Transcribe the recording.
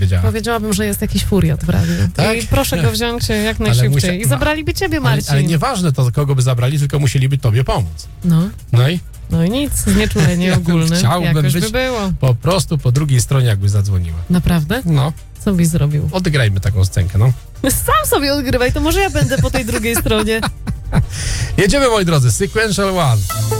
powiedziała. Powiedziałabym, że jest jakiś furiat w radiu. Tak? I proszę go wziąć jak najszybciej. I zabraliby ciebie, Marcin. Ale nieważne to, kogo by zabrali, tylko musieliby tobie pomóc. No i nic, znieczulenie ogólne. Chciałbym jakoś być by było. po prostu po drugiej stronie, jakby zadzwoniła. Naprawdę? No. Co byś zrobił? Odegrajmy taką scenkę, no. Sam sobie odgrywaj, to może ja będę po tej drugiej stronie. Jedziemy, moi drodzy, Sequential One.